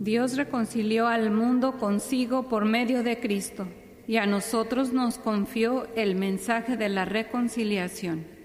Dios reconcilió al mundo consigo por medio de Cristo, y a nosotros nos confió el mensaje de la reconciliación.